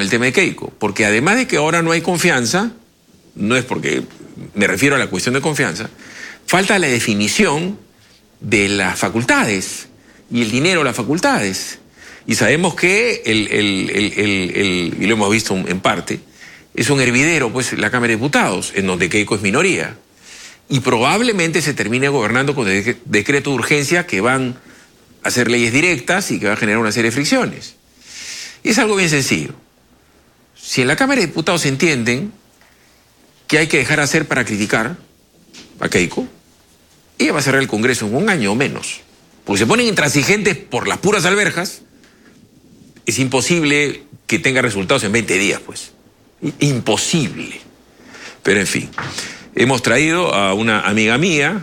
el tema de Keiko, porque además de que ahora no hay confianza, no es porque me refiero a la cuestión de confianza, falta la definición de las facultades y el dinero de las facultades. Y sabemos que y lo hemos visto en parte, es un hervidero, pues, la Cámara de Diputados, en donde Keiko es minoría. Y probablemente se termine gobernando con decreto de urgencia que van a hacer leyes directas y que va a generar una serie de fricciones. Y es algo bien sencillo. Si en la Cámara de Diputados entienden que hay que dejar hacer para criticar a Keiko, ella va a cerrar el Congreso en 1 año o menos. Porque se ponen intransigentes por las puras alberjas, es imposible que tenga resultados en 20 días, pues. Imposible. Pero en fin, hemos traído a una amiga mía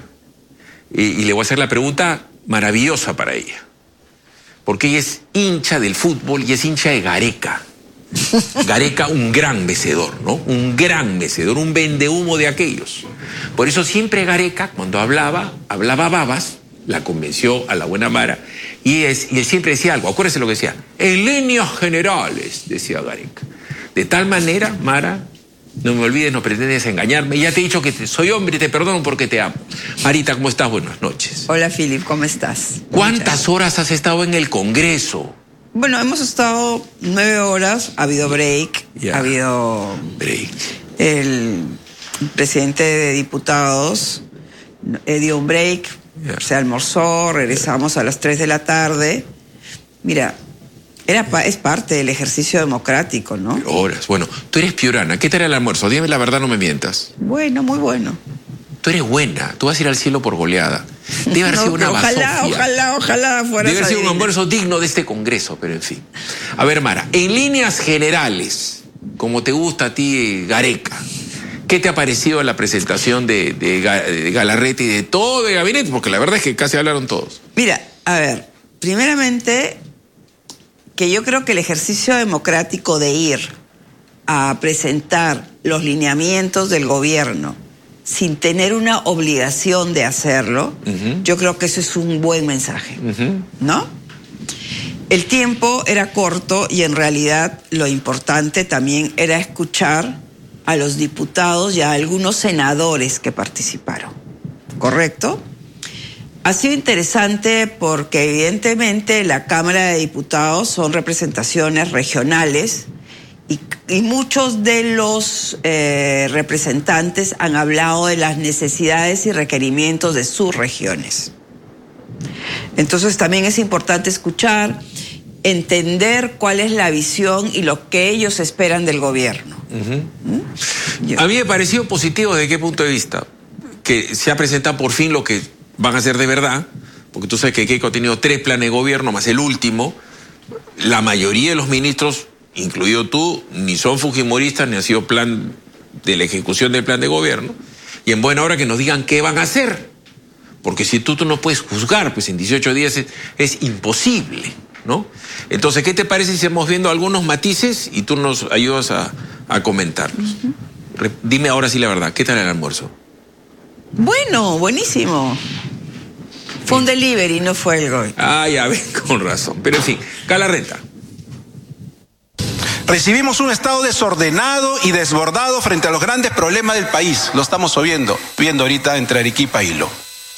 y le voy a hacer la pregunta maravillosa para ella. Porque ella es hincha del fútbol y es hincha de Gareca. Gareca, un gran mecedor, ¿no? Un gran mecedor, un vendehumo de aquellos. Por eso siempre Gareca, cuando hablaba babas, la convenció a la buena Mara, y él siempre decía algo. Acuérdense lo que decía. En líneas generales, decía Gareca. De tal manera, Mara, no me olvides, no pretendes engañarme. Ya te he dicho que soy hombre y te perdono porque te amo. Marita, ¿cómo estás? Buenas noches. Hola, Philip, ¿cómo estás? ¿Cuántas horas has estado en el Congreso? Bueno, hemos estado 9 horas, ha habido break, ha habido break. El presidente de diputados dio un break, se almorzó, regresamos a las 3 de la tarde. Mira, es parte del ejercicio democrático, ¿no? Horas. Bueno, tú eres piurana. ¿Qué tal el almuerzo? Dime la verdad, no me mientas. Bueno, muy bueno. Tú eres buena. Tú vas a ir al cielo por goleada. Debe haber sido una basofia. Ojalá fuera. Debe haber sido un almuerzo digno de este Congreso, pero en fin. A ver, Mara, en líneas generales, como te gusta a ti, Gareca, ¿qué te ha parecido la presentación de Galarreta y de todo el gabinete? Porque la verdad es que casi hablaron todos. Mira, a ver, primeramente, que yo creo que el ejercicio democrático de ir a presentar los lineamientos del gobierno sin tener una obligación de hacerlo, yo creo que eso es un buen mensaje, ¿no? El tiempo era corto y en realidad lo importante también era escuchar a los diputados y a algunos senadores que participaron, ¿correcto? Ha sido interesante porque evidentemente la Cámara de Diputados son representaciones regionales y muchos de los representantes han hablado de las necesidades y requerimientos de sus regiones. Entonces también es importante escuchar, entender cuál es la visión y lo que ellos esperan del gobierno. A mí me pareció positivo. ¿De qué punto de vista? Que se ha presentado por fin lo que van a hacer de verdad, porque tú sabes que Keiko ha tenido 3 planes de gobierno, más el último. La mayoría de los ministros, incluido tú, ni son fujimoristas, ni ha sido plan de la ejecución del plan de gobierno. Y en buena hora que nos digan qué van a hacer. Porque si tú no puedes juzgar, pues en 18 días es imposible, ¿no? Entonces, ¿qué te parece si estamos viendo algunos matices y tú nos ayudas a comentarlos? Dime ahora sí la verdad, ¿qué tal el almuerzo? Bueno, buenísimo. Fue un delivery, no fue el gol. Ah, ya ven, con razón. Pero en fin, Galarreta. Recibimos un Estado desordenado y desbordado frente a los grandes problemas del país. Lo estamos viendo ahorita entre Arequipa y Hilo.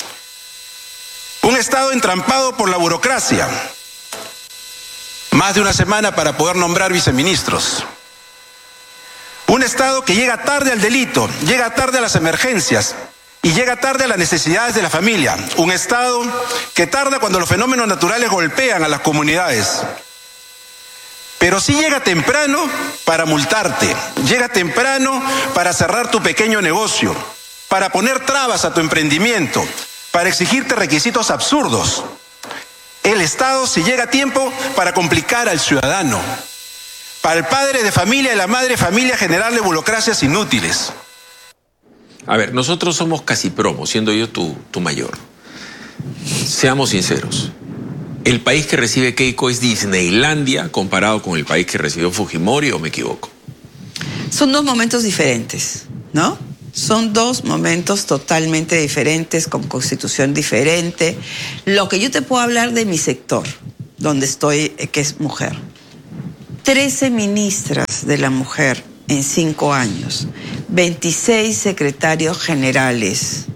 Un Estado entrampado por la burocracia. Más de una semana para poder nombrar viceministros. Un Estado que llega tarde al delito, llega tarde a las emergencias y llega tarde a las necesidades de la familia. Un Estado que tarda cuando los fenómenos naturales golpean a las comunidades. Pero sí llega temprano para multarte, llega temprano para cerrar tu pequeño negocio, para poner trabas a tu emprendimiento, para exigirte requisitos absurdos. El Estado sí llega a tiempo para complicar al ciudadano. Para el padre de familia y la madre de familia generarle burocracias inútiles. A ver, nosotros somos casi promo, siendo yo tu mayor. Seamos sinceros. ¿El país que recibe Keiko es Disneylandia comparado con el país que recibió Fujimori o me equivoco? Son 2 momentos diferentes, ¿no? Son 2 momentos totalmente diferentes, con constitución diferente. Lo que yo te puedo hablar de mi sector, donde estoy, que es mujer. 13 ministras de la mujer en 5 años, 26 secretarios generales.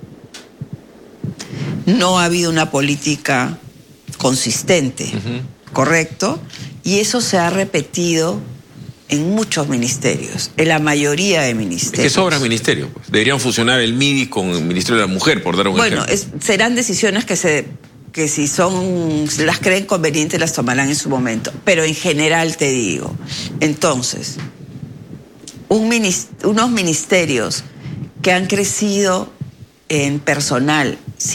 No ha habido una política consistente, ¿correcto? Y eso se ha repetido en muchos ministerios, en la mayoría de ministerios. Es que sobra ministerio, pues. Deberían fusionar el MIDI con el Ministerio de la Mujer, por dar un ejemplo. Bueno, serán decisiones que si las creen convenientes las tomarán en su momento. Pero en general te digo, entonces, unos ministerios que han crecido en personal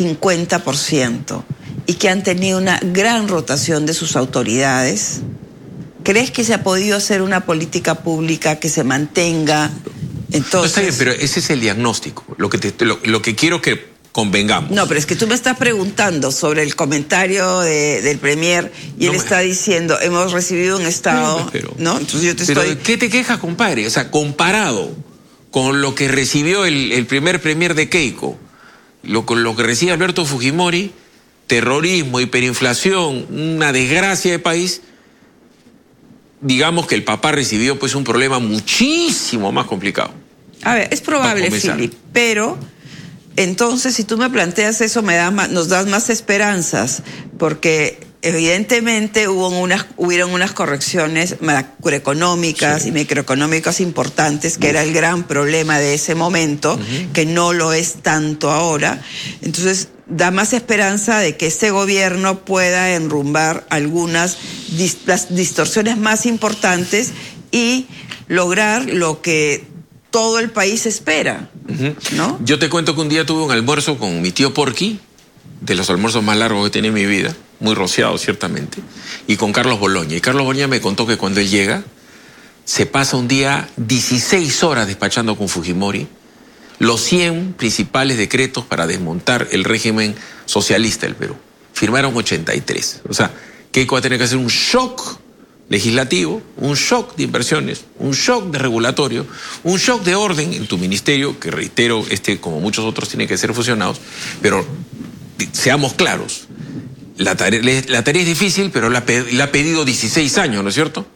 50% y que han tenido una gran rotación de sus autoridades, ¿crees que se ha podido hacer una política pública que se mantenga? Entonces, no, está bien, pero ese es el diagnóstico, lo que quiero que convengamos. No, pero es que tú me estás preguntando sobre el comentario del Premier y él está diciendo, hemos recibido un Estado, ¿no? Entonces yo te estoy... ¿Qué te quejas, compadre? O sea, comparado con lo que recibió el primer Premier de Keiko, con lo que recibe Alberto Fujimori, terrorismo, hiperinflación, una desgracia de país... Digamos que el papá recibió pues un problema muchísimo más complicado. A ver, es probable, Philip, pero entonces si tú me planteas eso nos das más esperanzas, porque evidentemente hubieron unas correcciones macroeconómicas y microeconómicas importantes, que era el gran problema de ese momento, que no lo es tanto ahora. Entonces da más esperanza de que este gobierno pueda enrumbar algunas las distorsiones más importantes y lograr lo que todo el país espera, ¿no? Yo te cuento que un día tuve un almuerzo con mi tío Porqui, de los almuerzos más largos que tiene en mi vida, muy rociado ciertamente, y con Carlos Boloña. Y Carlos Boloña me contó que cuando él llega, se pasa un día 16 horas despachando con Fujimori los 100 principales decretos para desmontar el régimen socialista del Perú. Firmaron 83. O sea, Keiko va a tener que hacer un shock legislativo, un shock de inversiones, un shock de regulatorio, un shock de orden en tu ministerio, que reitero, como muchos otros tienen que ser fusionados, pero seamos claros, la tarea es difícil, pero la ha pedido 16 años, ¿no es cierto?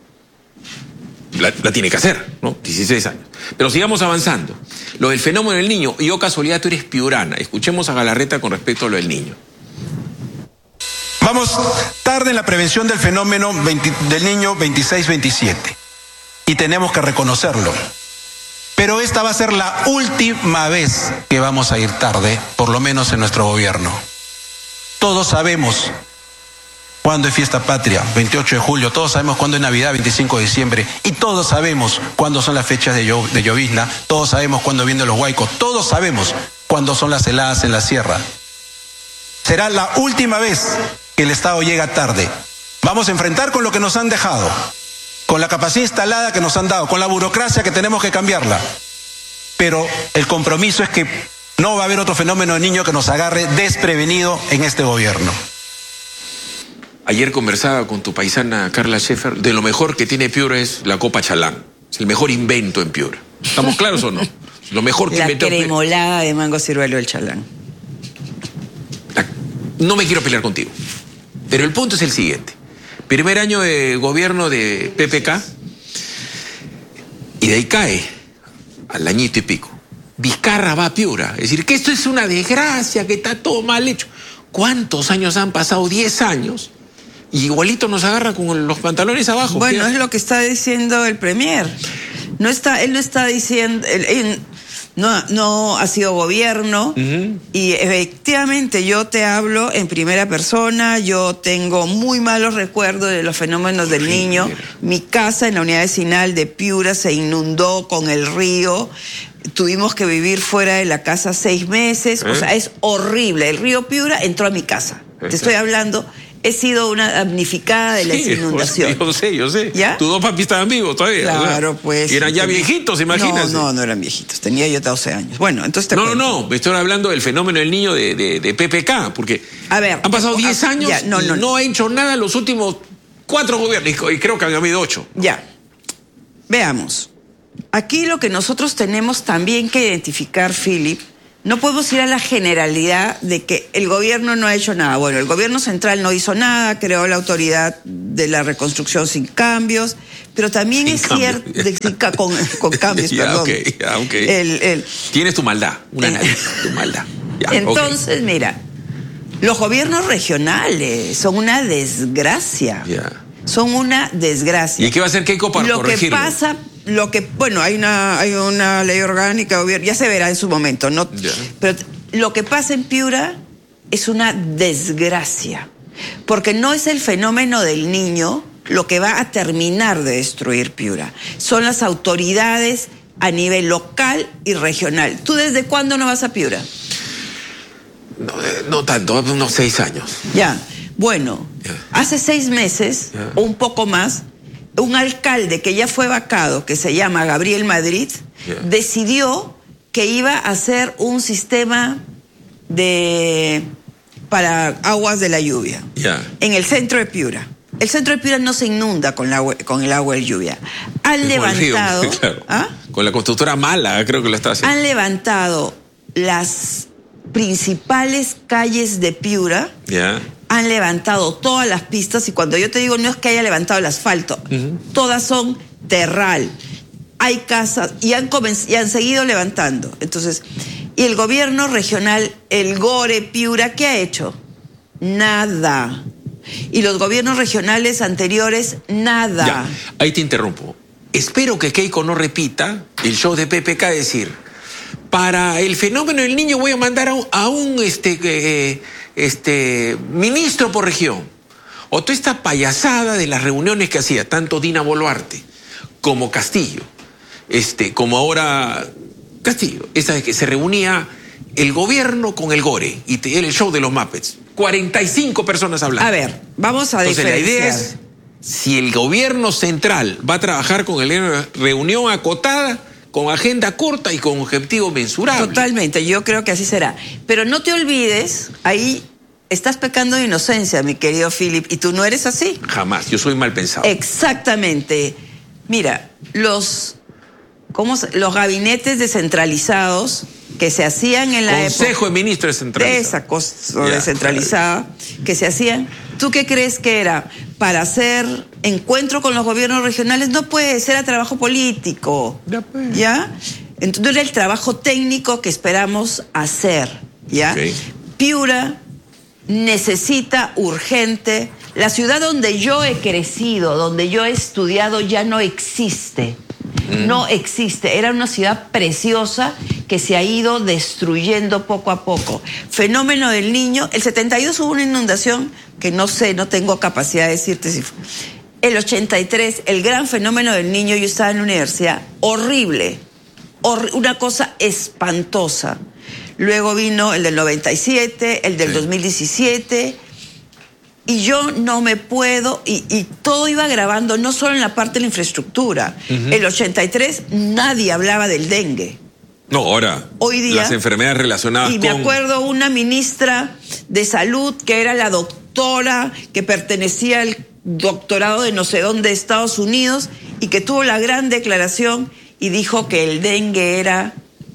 La tiene que hacer, ¿no? 16 años. Pero sigamos avanzando. Lo del fenómeno del niño, y yo casualidad tú eres piurana. Escuchemos a Galarreta con respecto a lo del niño. Vamos tarde en la prevención del fenómeno del niño 26-27. Y tenemos que reconocerlo. Pero esta va a ser la última vez que vamos a ir tarde, por lo menos en nuestro gobierno. Todos sabemos cuándo es fiesta patria, 28 de julio, todos sabemos cuándo es Navidad, 25 de diciembre, y todos sabemos cuándo son las fechas de llovizna, todos sabemos cuándo vienen los huaicos, todos sabemos cuándo son las heladas en la sierra. Será la última vez que el Estado llega tarde. Vamos a enfrentar con lo que nos han dejado, con la capacidad instalada que nos han dado, con la burocracia que tenemos que cambiarla. Pero el compromiso es que no va a haber otro fenómeno de niño que nos agarre desprevenido en este gobierno. Ayer conversaba con tu paisana Carla Scheffer, de lo mejor que tiene Piura es la Copa Chalán. Es el mejor invento en Piura. ¿Estamos claros o no? Lo mejor que inventó. La cremolada de mango ciruelo del Chalán. No me quiero pelear contigo, pero el punto es el siguiente. Primer año de gobierno de PPK, y de ahí cae al añito y pico. Vizcarra va a Piura. Es decir, que esto es una desgracia, que está todo mal hecho. ¿Cuántos años han pasado? 10 años. Y igualito nos agarra con los pantalones abajo. Bueno, es lo que está diciendo el Premier. Él no está diciendo... No ha sido gobierno y efectivamente yo te hablo en primera persona, yo tengo muy malos recuerdos de los fenómenos del niño. Mi casa en la unidad vecinal de Piura se inundó con el río, tuvimos que vivir fuera de la casa 6 meses, o sea, es horrible. El río Piura entró a mi casa, te estoy hablando... He sido una damnificada de las inundaciones. Yo sé. ¿Ya? Tus 2 papis estaban vivos todavía. Claro, pues. Y eran ya viejitos, imagínate. No eran viejitos. Tenía yo 12 años. Bueno, entonces me estoy hablando del fenómeno del niño de PPK, porque a ver, han pasado 10 años y no ha hecho nada en los últimos 4 gobiernos, y creo que han habido 8. Ya. Veamos. Aquí lo que nosotros tenemos también que identificar, Philip, no podemos ir a la generalidad de que el gobierno no ha hecho nada. Bueno, el gobierno central no hizo nada, creó la autoridad de la reconstrucción sin cambios, pero también Sin es cambios. cierto, con cambios, Ya, perdón. ok. Tienes tu maldad, una nariz, tu maldad. Ya, Entonces, mira, los gobiernos regionales son una desgracia. Ya. Son una desgracia. ¿Y qué va a hacer Keiko para corregirlo? Bueno, hay una ley orgánica, ya se verá en su momento, ¿no? Ya. Pero lo que pasa en Piura es una desgracia, porque no es el fenómeno del niño lo que va a terminar de destruir Piura. Son las autoridades a nivel local y regional. ¿Tú desde cuándo no vas a Piura? No tanto, unos 6 años. Ya, bueno, Ya. hace 6 meses, Ya. o un poco más, un alcalde que ya fue vacado, que se llama Gabriel Madrid, Ya. decidió que iba a hacer un sistema para aguas de la lluvia Ya. en el centro de Piura. El centro de Piura no se inunda con el agua de lluvia. Han Es como el río, levantado, claro. ¿ah? Con la constructora mala, creo que lo está haciendo. Han levantado las principales calles de Piura. Ya. Han levantado todas las pistas, y cuando yo te digo no es que haya levantado el asfalto, todas son terral. Hay casas y han seguido levantando. Entonces, y el gobierno regional, el GORE Piura, ¿qué ha hecho? Nada. Y los gobiernos regionales anteriores, nada. Ya, ahí te interrumpo. Espero que Keiko no repita el show de PPK, decir, para el fenómeno del niño voy a mandar a un ministro por región. O toda esta payasada de las reuniones que hacía tanto Dina Boluarte como Castillo, como ahora Castillo, esa de que se reunía el gobierno con el GORE y el show de los Muppets. 45 personas hablando. A ver, vamos a Entonces diferenciar. la idea es, si el gobierno central va a trabajar con reunión acotada, con agenda corta y con objetivo mensurable. Totalmente, yo creo que así será. Pero no te olvides, ahí estás pecando de inocencia, mi querido Philip, y tú no eres así. Jamás, yo soy mal pensado. Exactamente. Mira, los gabinetes descentralizados que se hacían en la Consejo de Ministros de descentralizado. esa cosa Ya, descentralizada que se hacían, ¿tú qué crees que era? Para hacer encuentro con los gobiernos regionales. No puede ser a trabajo político. Ya, pues. ¿Ya? Entonces era el trabajo técnico que esperamos hacer. ¿Ya? Ok. Piura necesita urgente. La ciudad donde yo he crecido, donde yo he estudiado, ya no existe. No existe. Era una ciudad preciosa que se ha ido destruyendo poco a poco. Fenómeno del niño. El 72 hubo una inundación que no sé, no tengo capacidad de decirte si fue. El 83, el gran fenómeno del niño, yo estaba en la universidad, horrible, una cosa espantosa. Luego vino el del 97, el del 2017... Y yo no me puedo, y todo iba agravando, no solo en la parte de la infraestructura. El 83 nadie hablaba del dengue. No, ahora, Hoy día, las enfermedades relacionadas y con... me acuerdo una ministra de salud que era la doctora que pertenecía al doctorado de no sé dónde de Estados Unidos y que tuvo la gran declaración y dijo que el dengue era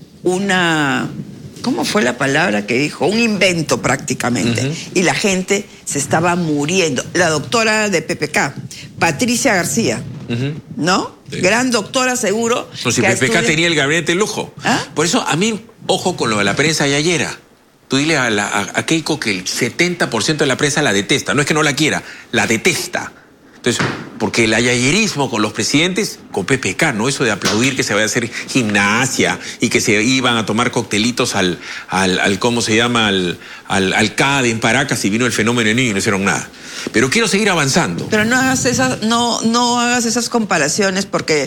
una... ¿Cómo fue la palabra que dijo? Un invento prácticamente. Y la gente se estaba muriendo. La doctora de PPK, Patricia García, ¿no? Sí. Gran doctora, seguro. No, si que PPK tenía el gabinete de lujo. ¿Ah? Por eso, a mí, ojo con lo de la prensa yayera. Tú dile a Keiko que el 70% de la prensa la detesta. No es que no la quiera, la detesta. Entonces, porque el ayayerismo con los presidentes, con PPK, ¿no? Eso de aplaudir que se vaya a hacer gimnasia y que se iban a tomar coctelitos al ¿cómo se llama? Al CADE en Paracas y vino el fenómeno del niño y no hicieron nada. Pero quiero seguir avanzando. Pero no hagas no hagas esas comparaciones, porque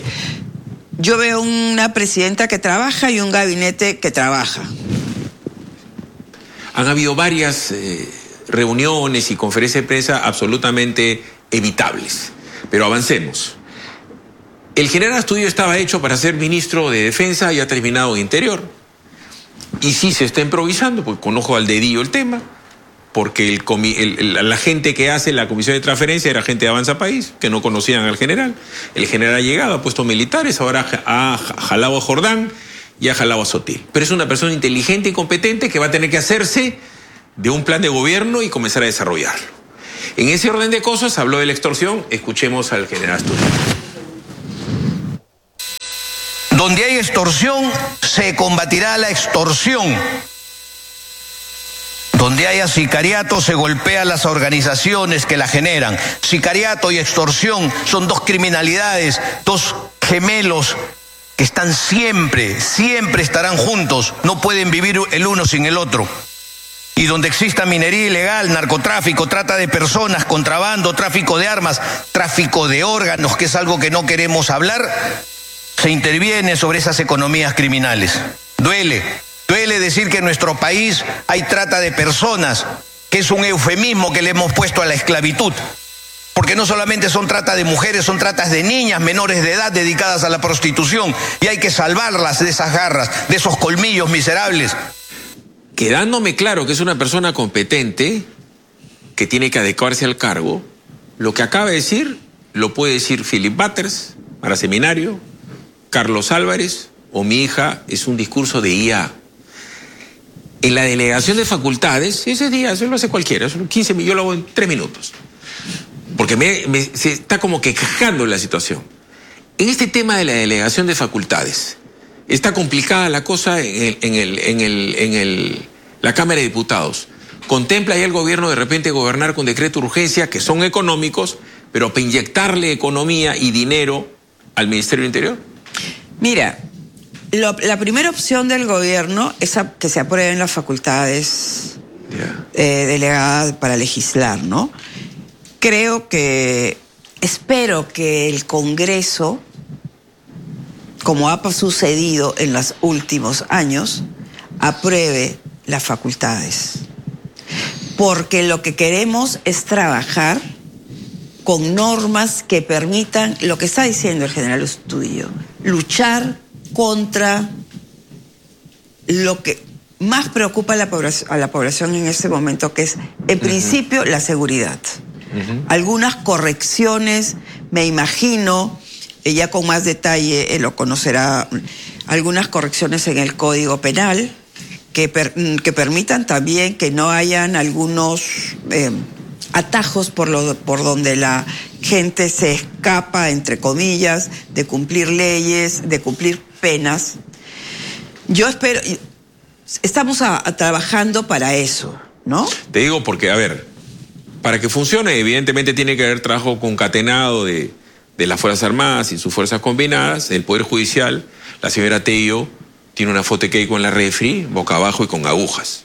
yo veo una presidenta que trabaja y un gabinete que trabaja. Han habido varias reuniones y conferencias de prensa absolutamente evitables. Pero avancemos. El general Astudillo estaba hecho para ser ministro de Defensa y ha terminado en Interior. Y sí se está improvisando, porque conozco al dedillo el tema, porque la gente que hace la comisión de transferencia era gente de Avanza País, que no conocían al general. El general ha llegado, ha puesto militares, ahora ha jalado a Jordán y ha jalado a Sotil. Pero es una persona inteligente y competente que va a tener que hacerse de un plan de gobierno y comenzar a desarrollarlo. En ese orden de cosas habló de la extorsión. Escuchemos al general Astudillo. Donde hay extorsión, se combatirá la extorsión. Donde haya sicariato, se golpea las organizaciones que la generan. Sicariato y extorsión son dos criminalidades, dos gemelos que están siempre estarán juntos. No pueden vivir el uno sin el otro. Y donde exista minería ilegal, narcotráfico, trata de personas, contrabando, tráfico de armas, tráfico de órganos, que es algo que no queremos hablar, se interviene sobre esas economías criminales. Duele decir que en nuestro país hay trata de personas, que es un eufemismo que le hemos puesto a la esclavitud. Porque no solamente son trata de mujeres, son tratas de niñas menores de edad dedicadas a la prostitución. Y hay que salvarlas de esas garras, de esos colmillos miserables. Quedándome claro que es una persona competente, que tiene que adecuarse al cargo, lo que acaba de decir, lo puede decir Philip Butters, para seminario, Carlos Álvarez o mi hija, es un discurso de IA. En la delegación de facultades, ese día, eso lo hace cualquiera, son 15 millones, yo lo hago en 3 minutos. Porque se está como que quejando la situación. En este tema de la delegación de facultades, está complicada la cosa en la Cámara de Diputados. ¿Contempla ya el gobierno de repente gobernar con decreto de urgencia, que son económicos, pero para inyectarle economía y dinero al Ministerio del Interior? Mira, la primera opción del gobierno es que se aprueben las facultades delegadas para legislar, ¿no? Espero que el Congreso, como ha sucedido en los últimos años, apruebe las facultades. Porque lo que queremos es trabajar con normas que permitan, lo que está diciendo el general Astudillo, luchar contra lo que más preocupa a la población en este momento, que es, en principio, la seguridad. Algunas correcciones, me imagino, ya con más detalle lo conocerá, algunas correcciones en el Código Penal que permitan también que no hayan algunos atajos por donde la gente se escapa, entre comillas, de cumplir leyes, de cumplir penas. Yo espero, estamos trabajando para eso, ¿no? Te digo porque, a ver, para que funcione, evidentemente tiene que haber trabajo concatenado de las Fuerzas Armadas y sus fuerzas combinadas, el Poder Judicial. La señora Tello tiene una foto de Keiko en la refri, boca abajo y con agujas.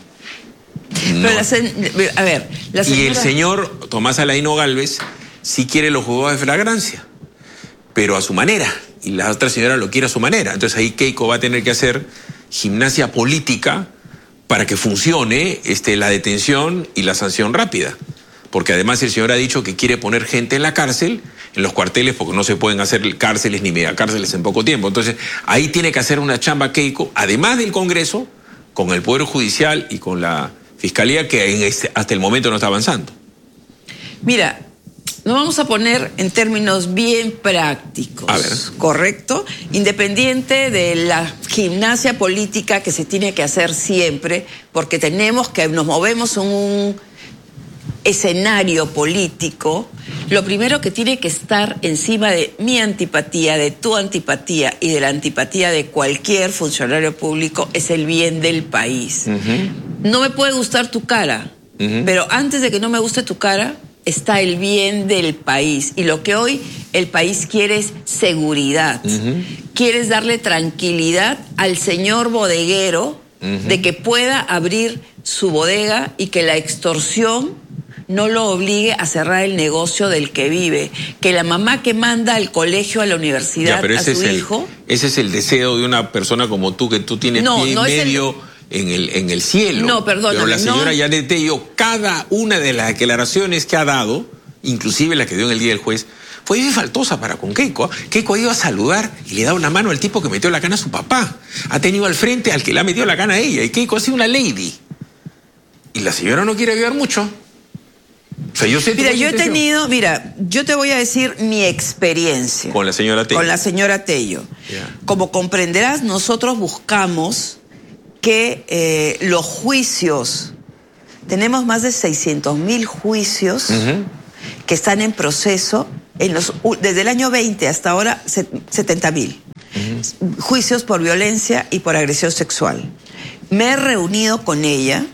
No. Pero Y el señor Tomás Alaino Gálvez sí quiere los juzgados de flagrancia, pero a su manera, y la otra señora lo quiere a su manera. Entonces ahí Keiko va a tener que hacer gimnasia política para que funcione la detención y la sanción rápida. Porque además el señor ha dicho que quiere poner gente en la cárcel, en los cuarteles, porque no se pueden hacer cárceles ni megacárceles en poco tiempo. Entonces ahí tiene que hacer una chamba Keiko, además del Congreso, con el Poder Judicial y con la Fiscalía, que hasta el momento no está avanzando. Mira, nos vamos a poner en términos bien prácticos, a ver, ¿correcto? Independiente de la gimnasia política que se tiene que hacer siempre, porque nos movemos en un escenario político. Lo primero que tiene que estar encima de mi antipatía, de tu antipatía y de la antipatía de cualquier funcionario público es el bien del país. No me puede gustar tu cara, pero antes de que no me guste tu cara, está el bien del país. Y lo que hoy el país quiere es seguridad. Quieres darle tranquilidad al señor bodeguero de que pueda abrir su bodega y que la extorsión no lo obligue a cerrar el negocio del que vive. Que la mamá que manda al colegio, a la universidad, a su hijo... Ese es el deseo de una persona como tú, que tú tienes pie y medio en el cielo. No, perdóname. Pero la señora Yanet Tello, cada una de las declaraciones que ha dado, inclusive la que dio en el día del juez, fue bien faltosa para con Keiko. Keiko ha ido a saludar y le da una mano al tipo que metió la cana a su papá. Ha tenido al frente al que le ha metido la cana a ella. Y Keiko ha sido una lady. Y la señora no quiere ayudar mucho. O sea, yo sé Mira, yo te voy a decir mi experiencia. Con la señora Tello. Con la señora Tello. Yeah. Como comprenderás, nosotros buscamos que los juicios, tenemos más de 600.000 juicios que están en proceso, desde el año 20 hasta ahora 70.000. Juicios por violencia y por agresión sexual. Me he reunido con ella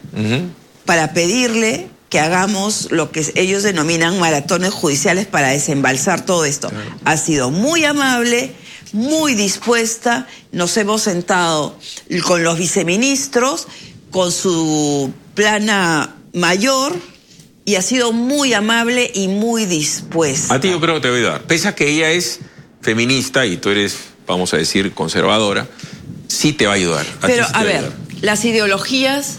para pedirle que hagamos lo que ellos denominan maratones judiciales para desembalsar todo esto. Claro. Ha sido muy amable, muy dispuesta, nos hemos sentado con los viceministros, con su plana mayor, y ha sido muy amable y muy dispuesta. A ti yo creo que te voy a ayudar. Pese a que ella es feminista y tú eres, vamos a decir, conservadora, sí te va a ayudar. Pero a ver, las ideologías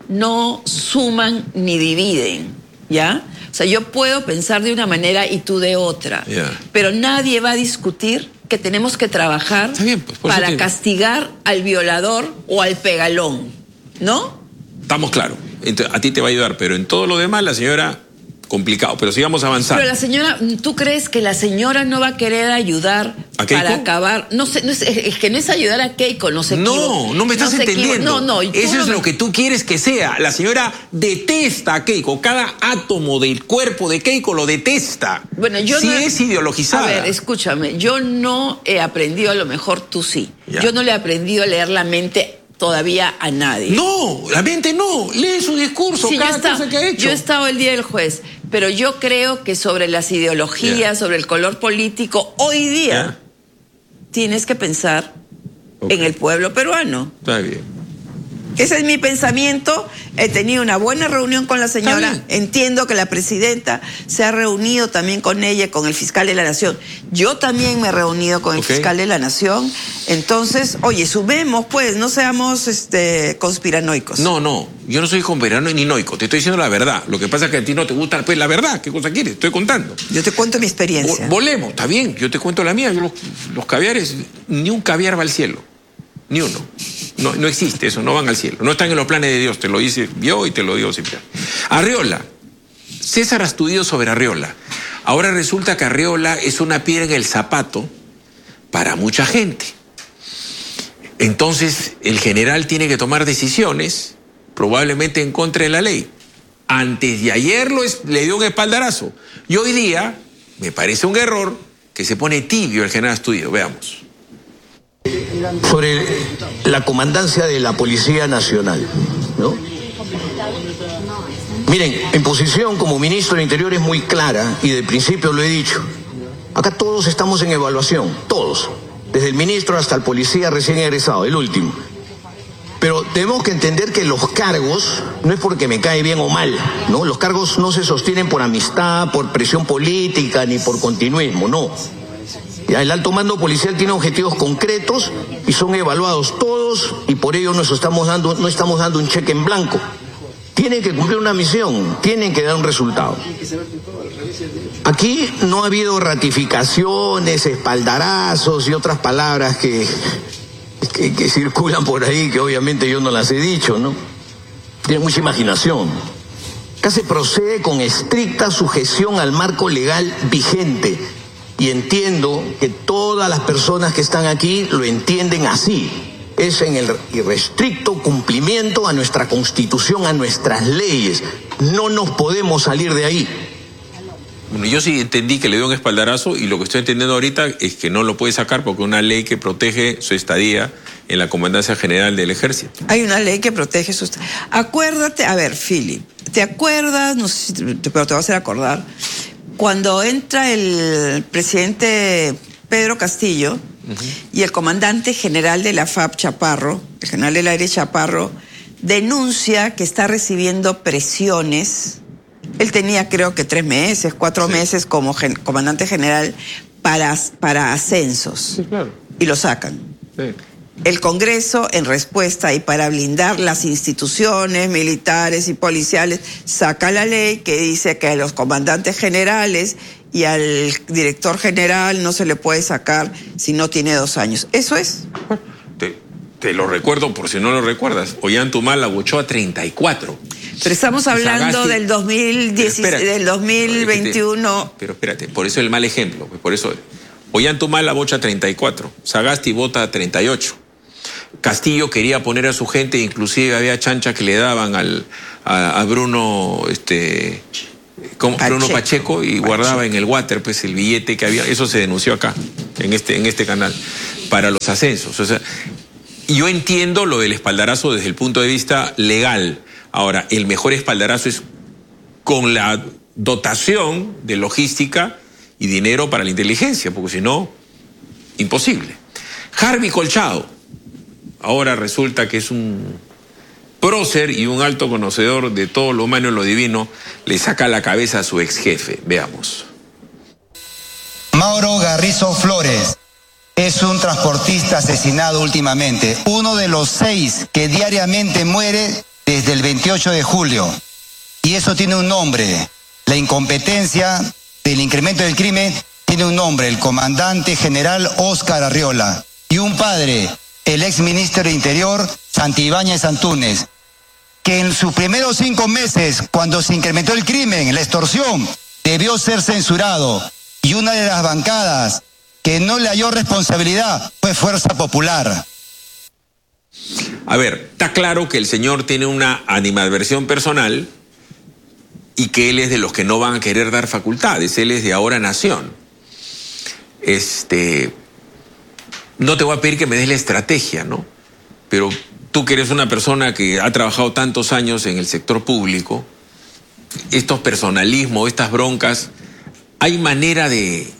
no suman ni dividen, ¿ya? O sea, yo puedo pensar de una manera y tú de otra, pero nadie va a discutir que tenemos que trabajar para castigar al violador o al pegalón, ¿no? Estamos claros. Entonces, a ti te va a ayudar, pero en todo lo demás la señora, complicado, pero sigamos avanzando. Pero la señora, ¿tú crees que la señora no va a querer ayudar para acabar? No sé, es que no es ayudar a Keiko, no se equivoca. No me estás entendiendo. No, eso es lo que tú quieres que sea. La señora detesta a Keiko. Cada átomo del cuerpo de Keiko lo detesta. Bueno, yo sí es ideologizada. A ver, escúchame, yo no he aprendido, a lo mejor tú sí. Ya. Yo no le he aprendido a leer la mente todavía a nadie. No, la mente no. Lee su discurso, sí, cada cosa que ha hecho. Yo he estado el día del juez, pero yo creo que sobre las ideologías, sobre el color político, hoy día tienes que pensar en el pueblo peruano. Está bien. Ese es mi pensamiento. He tenido una buena reunión con la señora. Entiendo que la presidenta se ha reunido también con ella y con el fiscal de la Nación. Yo también me he reunido con el fiscal de la Nación. Entonces, oye, sumemos, pues, no seamos conspiranoicos. No, yo no soy conspiranoico ni noico. Te estoy diciendo la verdad. Lo que pasa es que a ti no te gusta, pues, la verdad. ¿Qué cosa quieres? Estoy contando. Yo te cuento mi experiencia. Volemos, está bien. Yo te cuento la mía. Yo los caviares, ni un caviar va al cielo. Ni uno. No existe eso, no van al cielo. No están en los planes de Dios, te lo dice yo y te lo digo siempre. Arriola. César ha estudiado sobre Arriola. Ahora resulta que Arriola es una piedra en el zapato para mucha gente. Entonces, el general tiene que tomar decisiones, probablemente en contra de la ley. Antes de ayer le dio un espaldarazo. Y hoy día, me parece un error que se pone tibio el general Astudillo. Veamos. Sobre la comandancia de la Policía Nacional, ¿no? Miren, mi posición como ministro del Interior es muy clara y de principio lo he dicho. Acá todos estamos en evaluación, todos. Desde el ministro hasta el policía recién egresado, el último. Pero tenemos que entender que los cargos no es porque me cae bien o mal, ¿no? Los cargos no se sostienen por amistad, por presión política, ni por continuismo, no. Ya, el alto mando policial tiene objetivos concretos y son evaluados todos y por ello no estamos dando un cheque en blanco. Tienen que cumplir una misión, tienen que dar un resultado. Aquí no ha habido ratificaciones, espaldarazos y otras palabras que circulan por ahí, que obviamente yo no las he dicho, ¿no? Tienen mucha imaginación. Acá se procede con estricta sujeción al marco legal vigente. Y entiendo que todas las personas que están aquí lo entienden así. Es en el irrestricto cumplimiento a nuestra Constitución, a nuestras leyes. No nos podemos salir de ahí. Bueno, yo sí entendí que le dio un espaldarazo y lo que estoy entendiendo ahorita es que no lo puede sacar porque una ley que protege su estadía en la Comandancia General del Ejército. Hay una ley que protege su estadía. Acuérdate, a ver, Philip, ¿te acuerdas? No sé si pero te vas a hacer acordar. Cuando entra el presidente Pedro Castillo y el comandante general de la FAP, Chaparro, el general del aire Chaparro, denuncia que está recibiendo presiones. Él tenía creo que 3 meses, 4 meses como comandante general para ascensos. Sí, claro. Y lo sacan. Sí. El Congreso, en respuesta y para blindar las instituciones militares y policiales, saca la ley que dice que a los comandantes generales y al director general no se le puede sacar si no tiene 2 años. ¿Eso es? Te lo recuerdo por si no lo recuerdas. Ollanthumala abuchó a 34. Pero estamos hablando del 2016, del 2021. Pero espérate, por eso el mal ejemplo. Por eso, Ollantaytamala bocha 34, Sagasti vota 38. Castillo quería poner a su gente, inclusive había chanchas que le daban a Bruno, Bruno Pacheco y guardaba en el water pues el billete que había. Eso se denunció acá, en este canal, para los ascensos. O sea, yo entiendo lo del espaldarazo desde el punto de vista legal. Ahora, el mejor espaldarazo es con la dotación de logística y dinero para la inteligencia, porque si no, imposible. Harvey Colchado, ahora resulta que es un prócer y un alto conocedor de todo lo humano y lo divino, le saca la cabeza a su ex jefe. Veamos. Mauro Garrizo Flores es un transportista asesinado últimamente, uno de los 6 que diariamente muere desde el 28 de julio. Y eso tiene un nombre. La incompetencia del incremento del crimen tiene un nombre, el comandante general Óscar Arriola. Y un padre, el ex ministro de Interior, Santibáñez Antúnez, que en sus primeros 5 meses, cuando se incrementó el crimen, la extorsión, debió ser censurado. Y una de las bancadas que no le halló responsabilidad fue Fuerza Popular. A ver, está claro que el señor tiene una animadversión personal y que él es de los que no van a querer dar facultades. Él es de Ahora Nación. No te voy a pedir que me des la estrategia, ¿no? Pero tú que eres una persona que ha trabajado tantos años en el sector público, estos personalismos, estas broncas, ¿hay manera de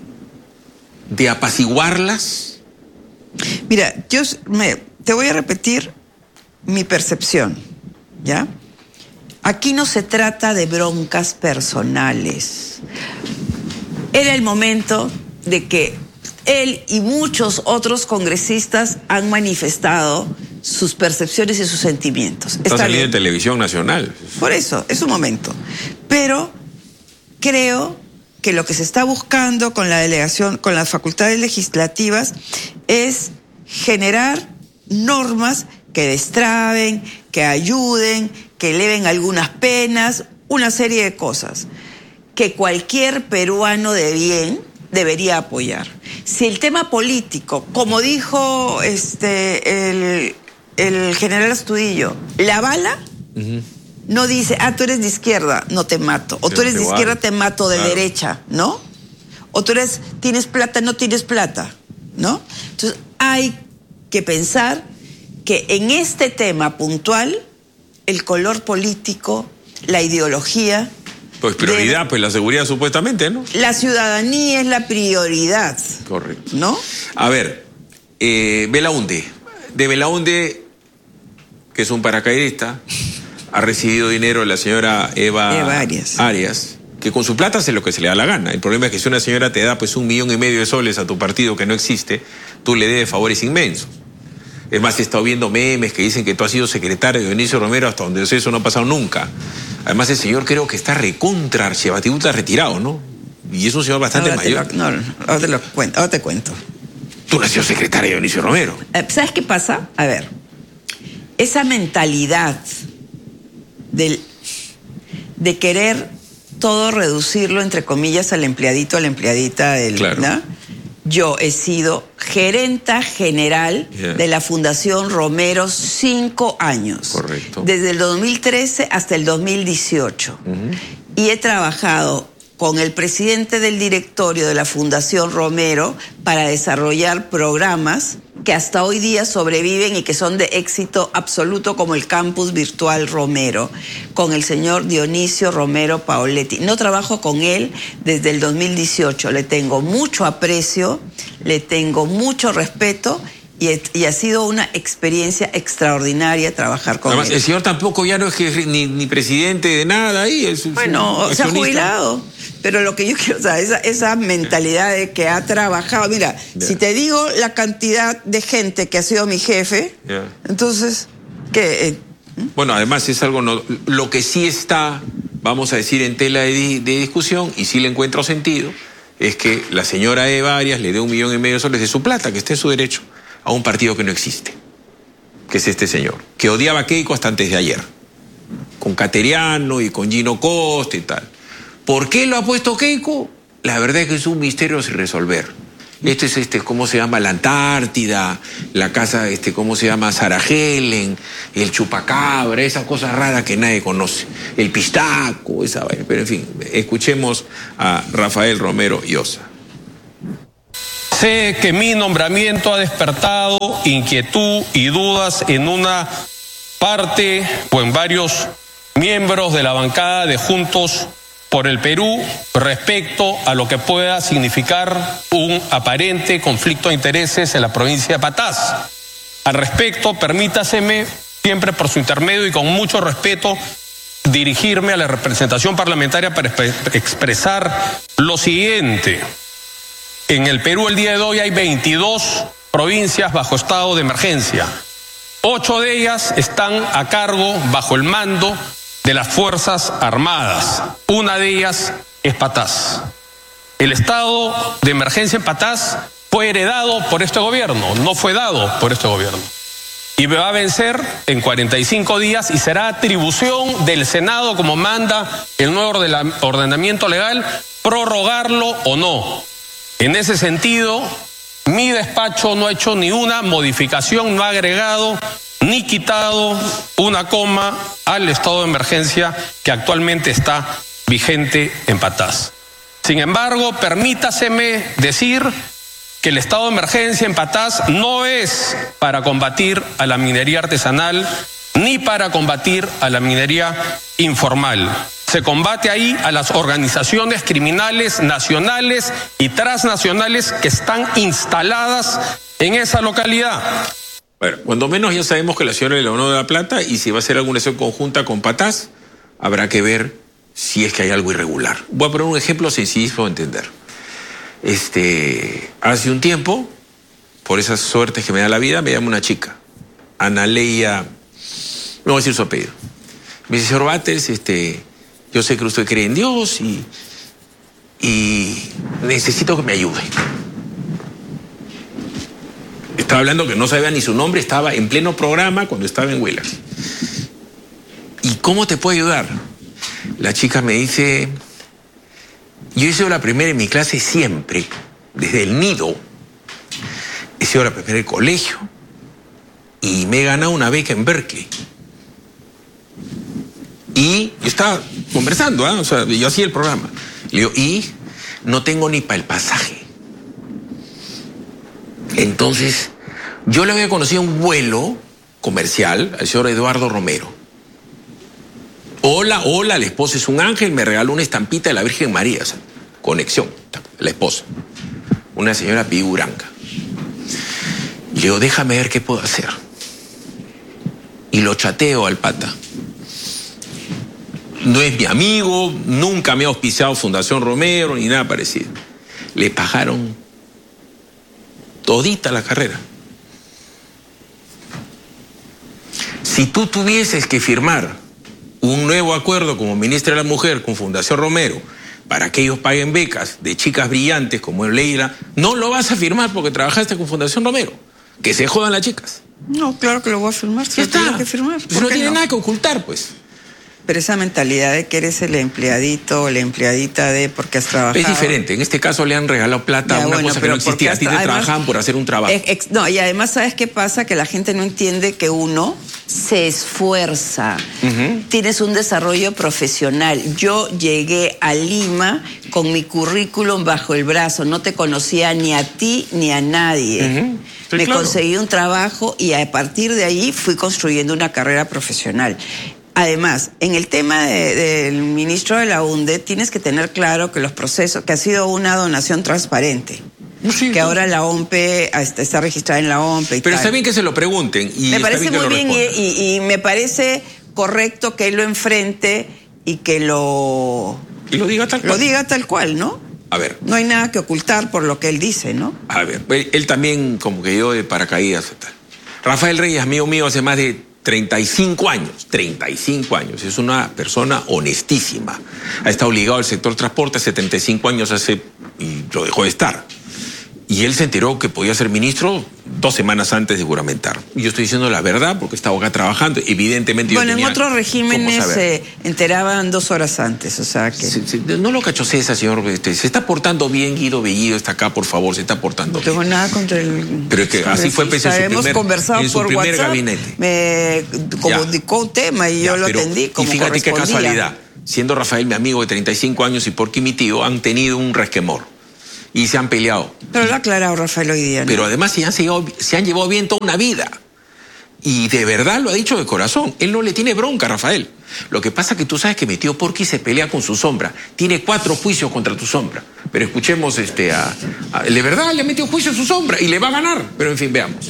apaciguarlas? Mira, te voy a repetir mi percepción, ¿ya? Aquí no se trata de broncas personales. Era el momento de que él y muchos otros congresistas han manifestado sus percepciones y sus sentimientos. Está saliendo en televisión nacional. Por eso, es un momento. Pero creo que lo que se está buscando con la delegación, con las facultades legislativas, es generar normas que destraben, que ayuden, que eleven algunas penas, una serie de cosas que cualquier peruano de bien debería apoyar. Si el tema político, como dijo el general Astudillo, la bala no dice, tú eres de izquierda, no te mato. O tú eres de izquierda, te mato de derecha, ¿no? O tú tienes plata, no tienes plata, ¿no? Entonces hay que pensar que en este tema puntual, el color político, la ideología... Pues prioridad, pues la seguridad supuestamente, ¿no? La ciudadanía es la prioridad. Correcto. ¿No? A ver, Belaúnde. De Belaúnde, que es un paracaidista, ha recibido dinero de la señora Eva Arias, que con su plata hace lo que se le da la gana. El problema es que si una señora te da pues 1,5 millones de soles a tu partido que no existe, tú le debes favores inmensos. Es más, he estado viendo memes que dicen que tú has sido secretario de Dionisio Romero, hasta donde yo sé eso no ha pasado nunca. Además, el señor creo que está recontra archivatibuta retirado, ¿no? Y es un señor bastante mayor. Ahora te cuento. Tú no has sido secretario de Dionisio Romero. ¿Sabes qué pasa? A ver, esa mentalidad de querer todo reducirlo, entre comillas, al empleadito, a la empleadita claro. ¿no? Yo he sido gerenta general de la Fundación Romero 5 años. Correcto. Desde el 2013 hasta el 2018. Y he trabajado con el presidente del directorio de la Fundación Romero para desarrollar programas que hasta hoy día sobreviven y que son de éxito absoluto, como el Campus Virtual Romero, con el señor Dionisio Romero Paoletti. No trabajo con él desde el 2018. Le tengo mucho aprecio, le tengo mucho respeto y ha sido una experiencia extraordinaria trabajar con Además, él. El señor tampoco ya no es ni presidente de nada ahí. Bueno, se ha jubilado. Pero lo que yo quiero, o sea, esa mentalidad de que ha trabajado. Mira, si te digo la cantidad de gente que ha sido mi jefe, entonces, ¿qué? Bueno, además es algo, lo que sí está, vamos a decir, en tela de discusión, y sí le encuentro sentido, es que la señora Eva Arias le dé 1,5 millones de soles de su plata, que esté en su derecho, a un partido que no existe, que es este señor, que odiaba a Keiko hasta antes de ayer. con Cateriano y con Gino Costa y tal. ¿Por qué lo ha puesto Keiko? La verdad es que es un misterio sin resolver. Este es ¿cómo se llama? La Antártida, la casa, ¿cómo se llama? Sarah Helen, el chupacabra, esas cosas raras que nadie conoce. El pistaco, esa vaina. Pero en fin, escuchemos a Rafael Romero Llosa. Sé que mi nombramiento ha despertado inquietud y dudas en una parte o en varios miembros de la bancada de Juntos por el Perú respecto a lo que pueda significar un aparente conflicto de intereses en la provincia de Patás. Al respecto, permítaseme, siempre por su intermedio y con mucho respeto, dirigirme a la representación parlamentaria para expresar lo siguiente. En el Perú el día de hoy hay 22 provincias bajo estado de emergencia. 8 de ellas están a cargo, bajo el mando de las Fuerzas Armadas. Una de ellas es Patás. El estado de emergencia en Patás fue heredado por este gobierno, no fue dado por este gobierno. Y va a vencer en 45 días y será atribución del Senado, como manda el nuevo ordenamiento legal, prorrogarlo o no. En ese sentido, mi despacho no ha hecho ni una modificación, no ha agregado ni quitado una coma al estado de emergencia que actualmente está vigente en Patás. Sin embargo, permítaseme decir que el estado de emergencia en Patás no es para combatir a la minería artesanal ni para combatir a la minería informal. Se combate ahí a las organizaciones criminales nacionales y transnacionales que están instaladas en esa localidad. Bueno, cuando menos ya sabemos que la señora le donó de la plata, y si va a hacer alguna acción conjunta con Patás, habrá que ver si es que hay algo irregular. Voy a poner un ejemplo sencillo de entender. Hace un tiempo, por esas suertes que me da la vida, me llama una chica, Ana Leia, no voy a decir su apellido. Me dice, señor Battles, yo sé que usted cree en Dios y necesito que me ayude. Estaba hablando que no sabía ni su nombre, estaba en pleno programa cuando estaba en Willax. ¿Y cómo te puedo ayudar? La chica me dice, yo he sido la primera en mi clase siempre, desde el nido. He sido la primera en el colegio y me he ganado una beca en Berkeley. Y yo estaba conversando, o sea, yo hacía el programa. Le digo, y no tengo ni para el pasaje. Entonces, yo le había conocido un vuelo comercial al señor Eduardo Romero. Hola, la esposa es un ángel, me regaló una estampita de la Virgen María, o sea, conexión, la esposa. Una señora Piguranca. Le digo, déjame ver qué puedo hacer. Y lo chateo al pata. No es mi amigo, nunca me ha auspiciado Fundación Romero ni nada parecido. Le pagaron todita la carrera. Si tú tuvieses que firmar un nuevo acuerdo como ministra de la Mujer con Fundación Romero para que ellos paguen becas de chicas brillantes como Leila, no lo vas a firmar porque trabajaste con Fundación Romero. Que se jodan las chicas. No, claro que lo voy a firmar. Ya está. Tengo que firmar. Pues no tiene nada que ocultar, pues. Pero esa mentalidad de que eres el empleadito o la empleadita de porque has trabajado. Es diferente. En este caso le han regalado plata a una cosa que no existía. A ti te trabajaban por hacer un trabajo. No, y además, ¿sabes qué pasa? Que la gente no entiende que uno se esfuerza. Tienes un desarrollo profesional. Yo llegué a Lima con mi currículum bajo el brazo. No te conocía ni a ti ni a nadie. Sí, me conseguí un trabajo y a partir de ahí fui construyendo una carrera profesional. Además, en el tema del ministro de la UNDE, tienes que tener claro que los procesos, que ha sido una donación transparente. Sí, que ahora la OMPE está registrada en la OMPE. Y pero tal. Está bien que se lo pregunten. Y me parece muy bien y me parece correcto que él lo enfrente y que lo diga tal cual. Lo diga tal cual, ¿no? A ver. No hay nada que ocultar por lo que él dice, ¿no? A ver, él también como que dio de paracaídas y tal. Rafael Reyes, amigo mío, hace más de 35 años, 35 años, es una persona honestísima. Ha estado ligado al sector transporte 75 años y lo dejó de estar. Y él se enteró que podía ser ministro 2 semanas antes de juramentar. Y yo estoy diciendo la verdad porque estaba acá trabajando. Evidentemente yo tenía en otros regímenes cómo saber. se enteraban 2 horas antes, o sea que... No lo cachosea, señor. Se está portando bien, Guido Bellido está acá, por favor, se está portando bien. No tengo nada contra el... Pero es que así fue en su hemos conversado en su por primer WhatsApp, gabinete. Me comunicó un tema y yo lo atendí como y fíjate qué correspondía. casualidad. Siendo Rafael mi amigo de 35 años y Porqui mi tío, han tenido un resquemor. Y se han peleado. Pero lo ha aclarado Rafael hoy día, ¿no? Pero además se han llevado bien toda una vida. Y de verdad lo ha dicho de corazón. Él no le tiene bronca a Rafael. Lo que pasa es que tú sabes que mi tío Porqui se pelea con su sombra. Tiene 4 juicios contra tu sombra. Pero escuchemos de verdad le ha metido juicio a su sombra y le va a ganar. Pero en fin, veamos.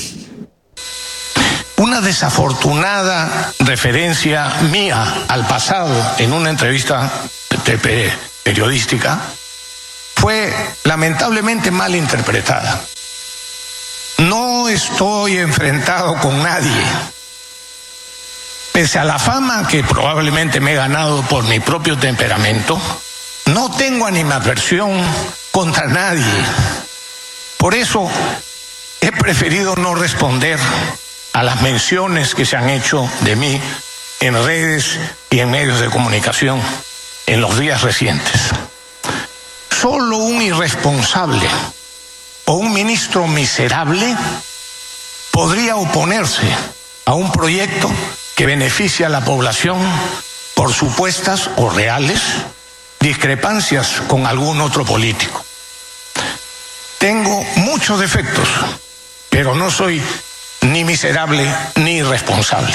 Una desafortunada referencia mía al pasado en una entrevista periodística fue lamentablemente mal interpretada. No estoy enfrentado con nadie. Pese a la fama que probablemente me he ganado por mi propio temperamento, no tengo animadversión contra nadie. Por eso he preferido no responder a las menciones que se han hecho de mí en redes y en medios de comunicación en los días recientes. Solo un irresponsable o un ministro miserable podría oponerse a un proyecto que beneficia a la población por supuestas o reales discrepancias con algún otro político. Tengo muchos defectos, pero no soy ni miserable ni irresponsable.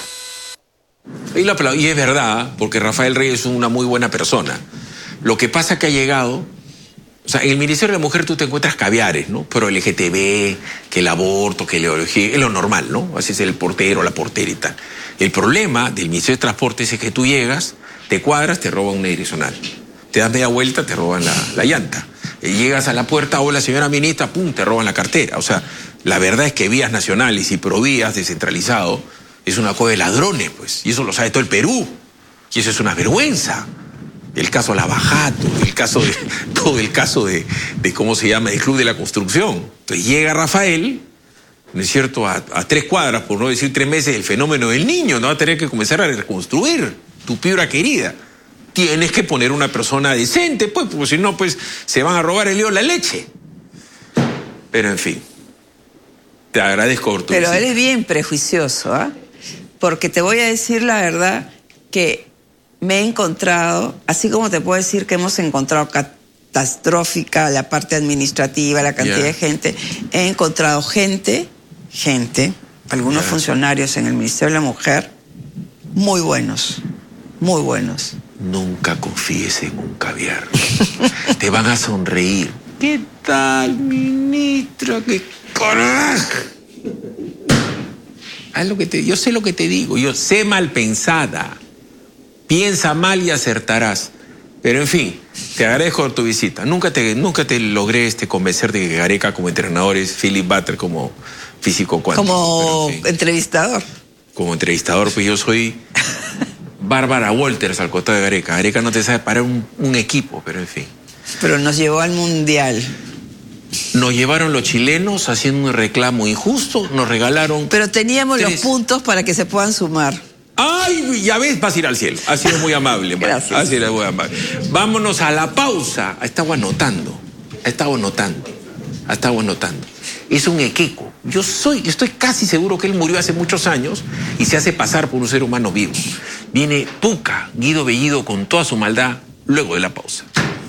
Y es verdad, porque Rafael Reyes es una muy buena persona. Lo que pasa es que ha llegado... O sea, en el Ministerio de la Mujer tú te encuentras caviares, ¿no? Pero LGTB, que el aborto, que la ideología, es lo normal, ¿no? Así es el portero, la portera y tal. El problema del Ministerio de Transportes es que tú llegas, te cuadras, te roban una direccional. Te das media vuelta, te roban la llanta. Llegas a la puerta, hola señora ministra, pum, te roban la cartera. O sea, la verdad es que Vías Nacionales y Provías descentralizado es una cosa de ladrones, pues. Y eso lo sabe todo el Perú. Y eso es una vergüenza. El caso Lavajato, todo el caso de ¿cómo se llama? El Club de la Construcción. Entonces llega Rafael, ¿no es cierto?, a 3 cuadras, por no decir 3 meses, el fenómeno del niño, no va a tener que comenzar a reconstruir tu piedra querida. Tienes que poner una persona decente, pues, porque si no, pues, se van a robar el lío la leche. Pero en fin, te agradezco por tu Pero visita. él es bien prejuicioso, ¿ah? Porque te voy a decir la verdad que me he encontrado, así como te puedo decir que hemos encontrado catastrófica la parte administrativa, la cantidad de gente, he encontrado gente, algunos funcionarios en el Ministerio de la Mujer, muy buenos, muy buenos. Nunca confíes en un caviar. Te van a sonreír. ¿Qué tal, ministro? ¡Qué coraje! Yo sé lo que te digo. Yo sé mal pensada. Piensa mal y acertarás. Pero en fin, te agradezco por tu visita. Nunca te logré convencer de que Gareca como entrenador es Philip Butler como físico cuántico. Como en fin, entrevistador. como entrevistador, pues yo soy Bárbara Walters al costado de Gareca. Gareca no te sabe parar un equipo, pero en fin. Pero nos llevó al Mundial. Nos llevaron los chilenos haciendo un reclamo injusto, nos regalaron... Pero teníamos 3 los puntos para que se puedan sumar. ¡Ay! Ya ves, vas a ir al cielo. Ha sido muy amable. Gracias. Ha sido muy amable. Vámonos a la pausa. Estaba anotando. Es un equeco. Yo estoy casi seguro que él murió hace muchos años y se hace pasar por un ser humano vivo. Viene Puca, Guido Bellido, con toda su maldad, luego de la pausa.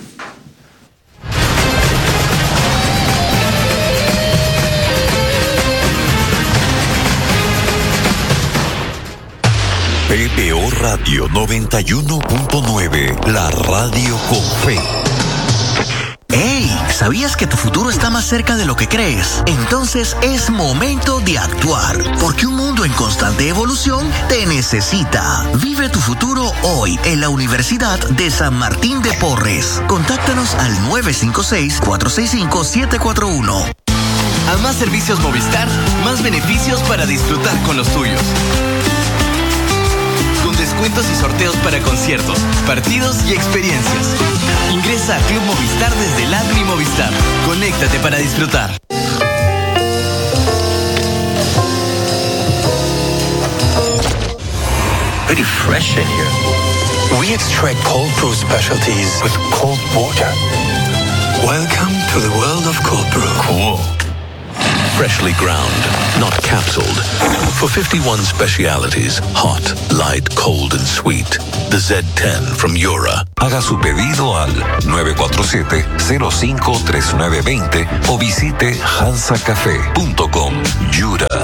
PPO Radio 91.9, la radio con fe. ¡Hey! ¿Sabías que tu futuro está más cerca de lo que crees? Entonces es momento de actuar, porque un mundo en constante evolución te necesita. Vive tu futuro hoy en la Universidad de San Martín de Porres. Contáctanos al 956-465-741. A más servicios Movistar, más beneficios para disfrutar con los tuyos. Con descuentos y sorteos para conciertos, partidos y experiencias. Ingresa a Club Movistar desde el app Mi Movistar. Conéctate para disfrutar. Very fresh in here. We extract cold brew specialties with cold water. Welcome to the world of cold brew. Cool. Freshly ground, not capsuled. For 51 specialities, hot, light, cold and sweet. The Z10 from Yura. Haga su pedido al 947-053920 o visite hansacafé.com. Yura,